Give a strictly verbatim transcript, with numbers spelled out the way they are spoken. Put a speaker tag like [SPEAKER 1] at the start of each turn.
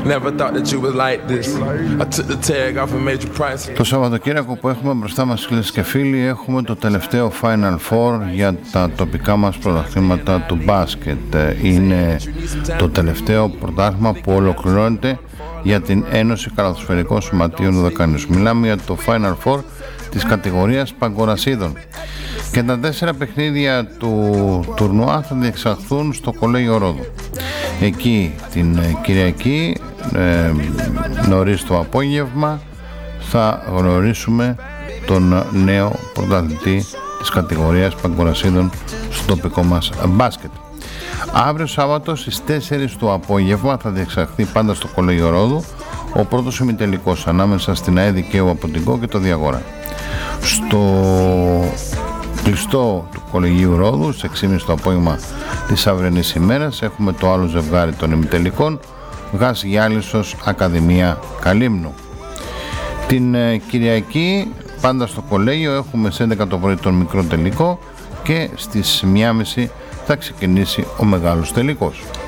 [SPEAKER 1] Never thought that you would like this. I took the tag off and made you price.
[SPEAKER 2] Το Σαββατοκύριακο που έχουμε μπροστά μας, φίλες και φίλοι, έχουμε το τελευταίο Final Four για τα τοπικά μας πρωταθλήματα του μπάσκετ. Είναι το τελευταίο πρωτάθλημα που ολοκληρώνεται για την Ένωση Καλαθοσφαιρικών Σωματείων Δωδεκανήσου. Μιλάμε για το Final Four της κατηγορίας Παγκορασίδων. Και τα τέσσερα παιχνίδια του τουρνουά θα διεξαχθούν στο Κολέγιο Ρόδου. Εκεί την Κυριακή, ε, νωρίς το απόγευμα, θα γνωρίσουμε τον νέο πρωταθλητή της κατηγορίας Παγκορασίδων στο τοπικό μας μπάσκετ. Αύριο Σάββατο στις τέσσερις το απόγευμα θα διεξαχθεί πάντα στο Κολέγιο Ρόδου ο πρώτος ημιτελικός ανάμεσα στην ΑΕ Δικαίου από την ΚΟ και το Διαγόρα. Στο κλειστό του Κολεγίου Ρόδου στις έξι και μισή το απόγευμα της αυριανής ημέρας έχουμε το άλλο ζευγάρι των ημιτελικών, Γας Γιάλισσος Ακαδημία Καλύμνου. Την ε, Κυριακή πάντα στο Κολέγιο έχουμε σε έντεκα το πρωί τον μικρό τελικό και στις μία και μισή θα ξεκινήσει ο μεγάλος τελικός.